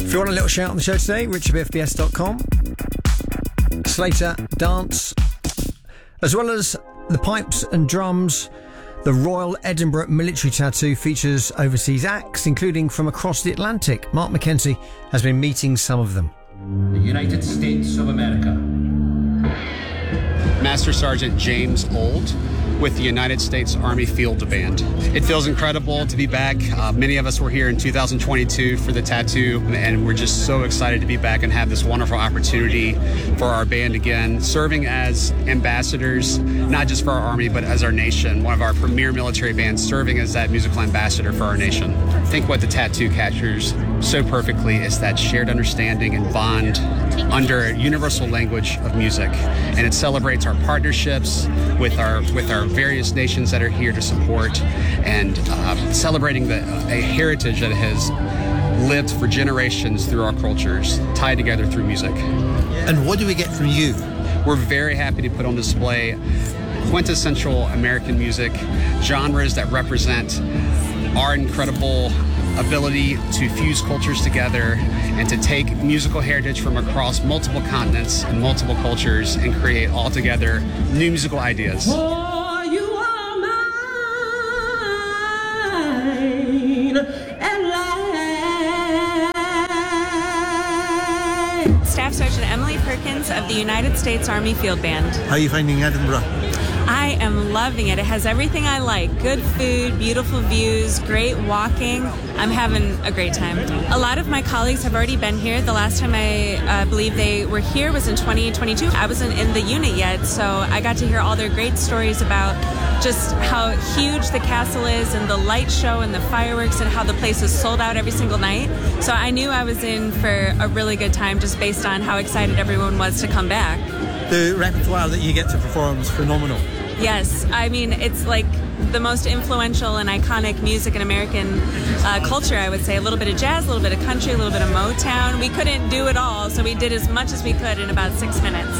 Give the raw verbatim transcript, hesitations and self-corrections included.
If you want a little shout on the show today, richard b f b s dot com. Slater Dance, as well as the pipes and drums. The Royal Edinburgh Military Tattoo features overseas acts, including from across the Atlantic. Mark McKenzie has been meeting some of them. The United States of America. Master Sergeant James Old with the United States Army Field Band. It feels incredible to be back. Uh, many of us were here in two thousand twenty-two for the tattoo, and we're just so excited to be back and have this wonderful opportunity for our band again, serving as ambassadors, not just for our Army, but as our nation. One of our premier military bands serving as that musical ambassador for our nation. I think what the tattoo captures so perfectly is that shared understanding and bond under a universal language of music, and it celebrates our partnerships with our with our various nations that are here to support, and uh, celebrating the, a heritage that has lived for generations through our cultures, tied together through music. And what do we get from you? We're very happy to put on display quintessential American music, genres that represent our incredible ability to fuse cultures together and to take musical heritage from across multiple continents and multiple cultures and create altogether new musical ideas. For you are mine, and light. Staff Sergeant Emily Perkins of the United States Army Field Band. How are you finding Edinburgh? I am loving it. It has everything I like. Good food, beautiful views, great walking. I'm having a great time. A lot of my colleagues have already been here. The last time I uh, believe they were here was in twenty twenty-two. I wasn't in the unit yet, so I got to hear all their great stories about just how huge the castle is and the light show and the fireworks and how the place is sold out every single night. So I knew I was in for a really good time just based on how excited everyone was to come back. The repertoire that you get to perform is phenomenal. Yes, I mean, it's like the most influential and iconic music in American uh, culture, I would say. A little bit of jazz, a little bit of country, a little bit of Motown. We couldn't do it all, so we did as much as we could in about six minutes.